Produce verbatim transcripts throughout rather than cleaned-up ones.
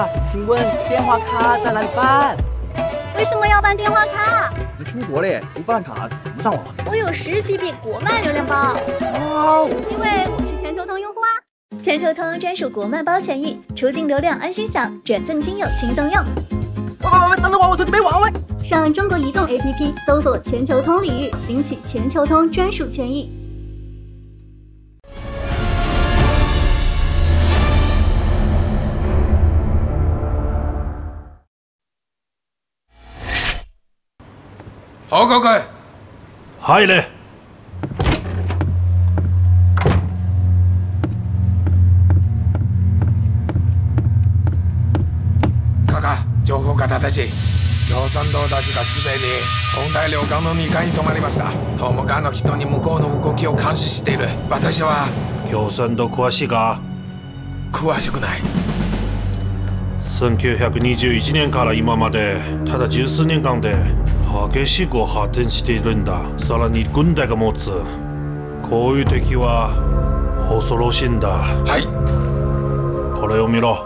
请问电话卡在哪里办？ 为什么要办电话卡？ 你出国嘞，不办卡怎么上网？ 我有十 G B 国漫流量包。 哇， 因为我是全球通用户啊。全球通专属国漫包权益，出境流量安心享，转赠金友轻松用。 喂喂喂，等等我，我手机没网喂！ 上中国移动 A P P 搜索全球通领域，领取全球通专属权益。 報告。 入れ。 カカ、情報が正しい。共産党たちがすでに本大領館のにかいに泊まりました。トモカの人に向こうの動きを監視している。私は共産党詳しいか？ 詳しくない。 せんきゅうひゃくにじゅういちねんから今までただ十数年間で激しく発展しているんだ。さらに軍隊が持つこういう敵は恐ろしいんだ。 はい。 これを見ろ。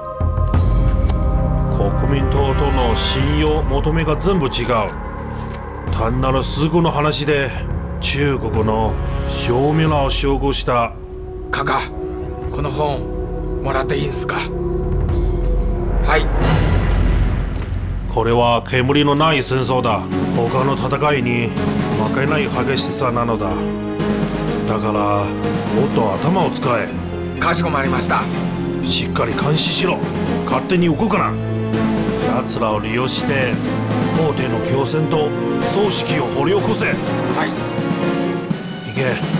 国民党との信用求めが全部違う。単なる数語の話で中国の正面を照合した。 カカ、この本もらっていいんすか？はい。 これは煙のない戦争だ。他の戦いに負けない激しさなのだ。だからもっと頭を使え。 かしこまりました。 しっかり監視しろ。勝手に動くな。奴らを利用して大手の共産と組織を掘り起こせ。 はい。 行け。